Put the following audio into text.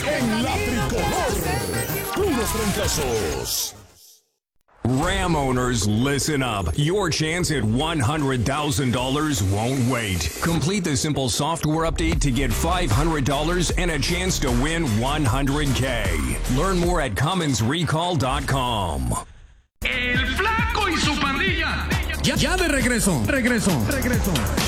en la tricolor. Puros trancazos. Ram owners, listen up. Your chance at $100,000 won't wait. Complete the simple software update to get $500 and a chance to win $100K. Learn more at CommonsRecall.com. El Flaco y su pandilla. Ya de regreso.